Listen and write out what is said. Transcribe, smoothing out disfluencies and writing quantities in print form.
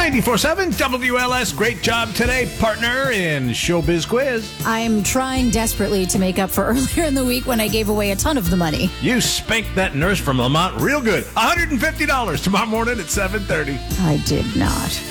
94.7 WLS. Great job today, partner in Showbiz Quiz. I'm trying desperately to make up for earlier in the week when I gave away a ton of the money. You spanked that nurse from Lamont real good. $150 tomorrow morning at 7:30. I did not.